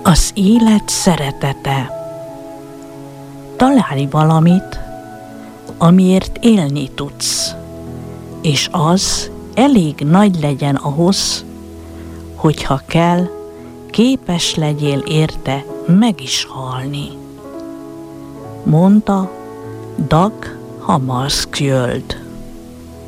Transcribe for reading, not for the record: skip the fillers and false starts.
Az élet szeretete. Találj valamit, amiért élni tudsz, és az elég nagy legyen ahhoz, hogyha kell, képes legyél érte meg is halni, mondta Dag Hammarskjöld.